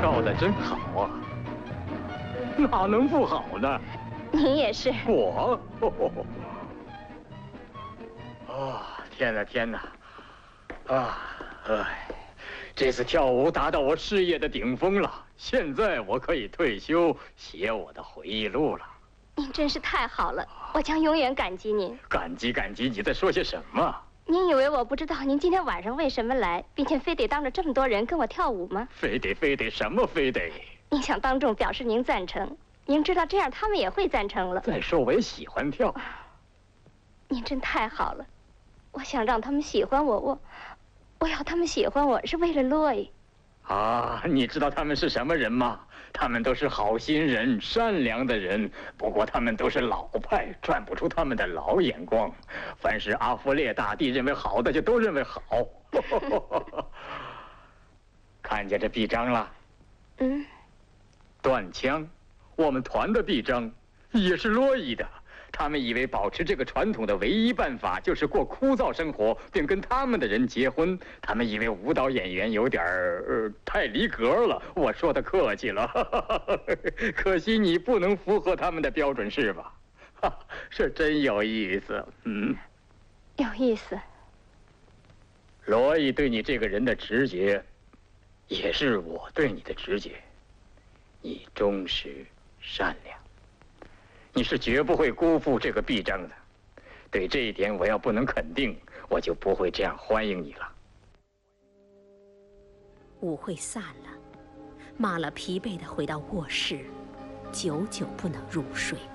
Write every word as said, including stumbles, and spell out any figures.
跳得真好啊，哪能不好呢？ 你也是。 我？哦，天哪，天哪！啊，哎，这次跳舞达到我事业的顶峰了，现在我可以退休写我的回忆录了。 您真是太好了，我将永远感激您。 感激感激，你在说些什么？ 您以为我不知道您今天晚上为什么来，并且非得当着这么多人跟我跳舞吗？ 非得非得什么非得？ 您想当众表示您赞成，您知道这样他们也会赞成了。 再说我也喜欢跳。 您真太好了，我想让他们喜欢我，我我要他们喜欢我是为了洛伊。 啊，你知道他们是什么人吗？他们都是好心人，善良的人。不过他们都是老派，转不出他们的老眼光。凡是阿弗列大帝认为好的，就都认为好。看见这臂章了？ 嗯。 断枪，我们团的臂章，也是洛伊的。他们以为保持这个传统的唯一办法就是过枯燥生活，并跟他们的人结婚。他们以为舞蹈演员有点儿、呃、太离格了。我说的客气了，可惜你不能符合他们的标准，是吧？是真有意思，嗯， 有意思。 罗伊对你这个人的直觉，也是我对你的直觉。你忠实、善良。你是绝不会辜负这个臂章的，对这一点我要不能肯定，我就不会这样欢迎你了。 舞会散了，马勒疲惫地回到卧室，久久不能入睡。